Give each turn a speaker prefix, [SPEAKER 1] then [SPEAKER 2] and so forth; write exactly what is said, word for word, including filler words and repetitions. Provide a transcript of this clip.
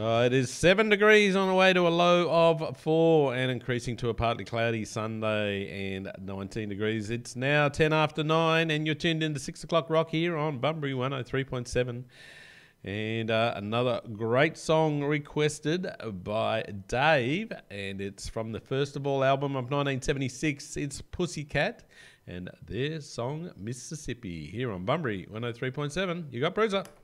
[SPEAKER 1] Uh, it is seven degrees on the way to a low of four and increasing to a partly cloudy Sunday and nineteen degrees. It's now ten after nine and you're tuned into six o'clock rock here on Bunbury one oh three point seven. And uh, another great song requested by Dave, and it's from the First of All album of nineteen seventy-six. It's Pussycat and their song Mississippi here on Bunbury one oh three point seven. You got Bruiser.